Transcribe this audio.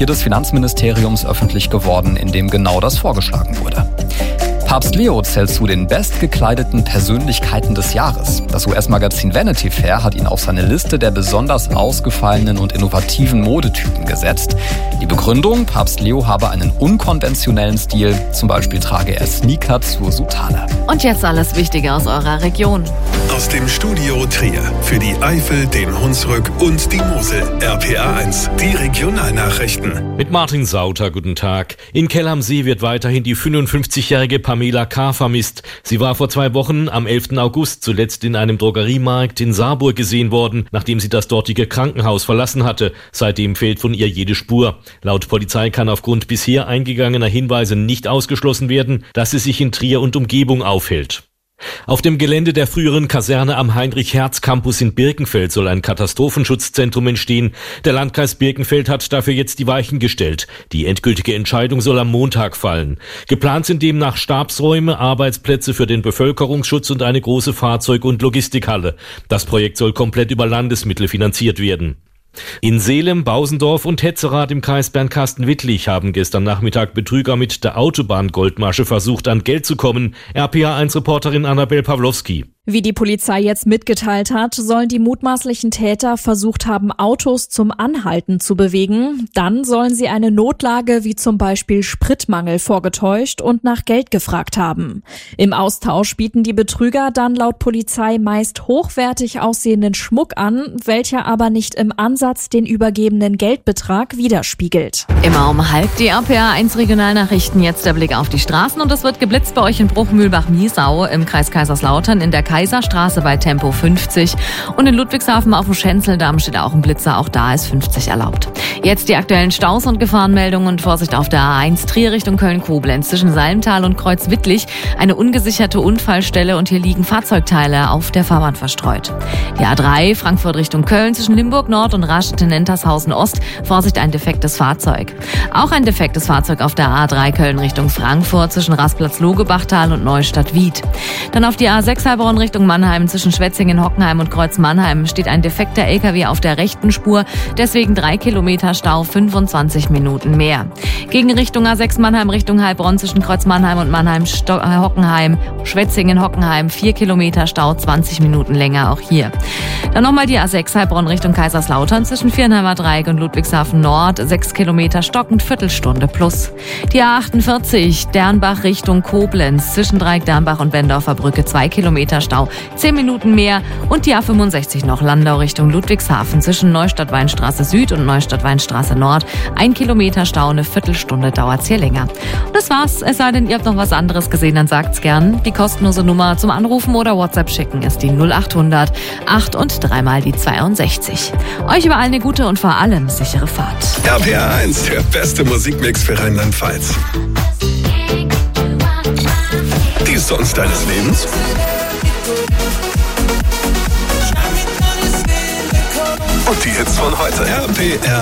des Finanzministeriums öffentlich geworden, in dem genau das vorgeschlagen wurde. Papst Leo zählt zu den bestgekleideten Persönlichkeiten des Jahres. Das US-Magazin Vanity Fair hat ihn auf seine Liste der besonders ausgefallenen und innovativen Modetypen gesetzt. Die Begründung, Papst Leo habe einen unkonventionellen Stil, zum Beispiel trage er Sneaker zur Soutane. Und jetzt alles Wichtige aus eurer Region. Aus dem Studio Trier für die Eifel, den Hunsrück und die Mosel. RPA1, die Regionalnachrichten. Mit Martin Sauter, guten Tag. In Kell am See wird weiterhin die 55-jährige Pamela K. vermisst. Sie war vor 2 Wochen am 11. August zuletzt in einem Drogeriemarkt in Saarburg gesehen worden, nachdem sie das dortige Krankenhaus verlassen hatte. Seitdem fehlt von ihr jede Spur. Laut Polizei kann aufgrund bisher eingegangener Hinweise nicht ausgeschlossen werden, dass sie sich in Trier und Umgebung aufhält. Auf dem Gelände der früheren Kaserne am Heinrich-Hertz-Campus in Birkenfeld soll ein Katastrophenschutzzentrum entstehen. Der Landkreis Birkenfeld hat dafür jetzt die Weichen gestellt. Die endgültige Entscheidung soll am Montag fallen. Geplant sind demnach Stabsräume, Arbeitsplätze für den Bevölkerungsschutz und eine große Fahrzeug- und Logistikhalle. Das Projekt soll komplett über Landesmittel finanziert werden. In Seelem, Bausendorf und Hetzerath im Kreis Bernkastel-Wittlich haben gestern Nachmittag Betrüger mit der Autobahn-Goldmasche versucht, an Geld zu kommen. RPA1-Reporterin Annabel Pawlowski. Wie die Polizei jetzt mitgeteilt hat, sollen die mutmaßlichen Täter versucht haben, Autos zum Anhalten zu bewegen. Dann sollen sie eine Notlage wie zum Beispiel Spritmangel vorgetäuscht und nach Geld gefragt haben. Im Austausch bieten die Betrüger dann laut Polizei meist hochwertig aussehenden Schmuck an, welcher aber nicht im Ansatz den übergebenen Geldbetrag widerspiegelt. Immer um 12:30 die RPA1 Regionalnachrichten. Jetzt der Blick auf die Straßen und es wird geblitzt bei euch in Bruchmühlbach-Miesau im Kreis Kaiserslautern in der Kaiserstraße bei Tempo 50 und in Ludwigshafen auf dem Schenzeldamm steht auch ein Blitzer, auch da ist 50 erlaubt. Jetzt die aktuellen Staus und Gefahrenmeldungen und Vorsicht auf der A1 Trier Richtung Köln-Koblenz zwischen Salmtal und Kreuzwittlich eine ungesicherte Unfallstelle und hier liegen Fahrzeugteile auf der Fahrbahn verstreut. Die A3 Frankfurt Richtung Köln zwischen Limburg Nord und Rastedt-Nentershausen Ost, Vorsicht ein defektes Fahrzeug. Auch ein defektes Fahrzeug auf der A3 Köln Richtung Frankfurt zwischen Rastplatz-Logebachtal und Neustadt-Wied. Dann auf die A6 Heilbronn Richtung Mannheim zwischen Schwetzingen, Hockenheim und Kreuz Mannheim steht ein defekter LKW auf der rechten Spur, deswegen 3 Kilometer Stau, 25 Minuten mehr. Gegen Richtung A6 Mannheim Richtung Heilbronn zwischen Kreuz Mannheim und Mannheim Hockenheim, Schwetzingen, Hockenheim 4 Kilometer Stau, 20 Minuten länger auch hier. Dann nochmal die A6 Heilbronn Richtung Kaiserslautern zwischen Viernheimer Dreieck und Ludwigshafen Nord, 6 Kilometer stockend, Viertelstunde plus. Die A48 Dernbach Richtung Koblenz zwischen Dreieck Dernbach und Bendorfer Brücke 2 Kilometer Stau, 10 Minuten mehr und die A65 noch Landau Richtung Ludwigshafen zwischen Neustadt-Weinstraße Süd und Neustadt-Weinstraße Nord. 1 Kilometer Stau, eine Viertelstunde dauert's hier länger. Und das war's, es sei denn, ihr habt noch was anderes gesehen, dann sagt's gern. Die kostenlose Nummer zum Anrufen oder WhatsApp schicken ist die 0800 8 und 3 mal die 62. Euch überall eine gute und vor allem sichere Fahrt. RPA1, der beste Musikmix für Rheinland-Pfalz. Die Songs deines Lebens? Und die Hits von heute. RPR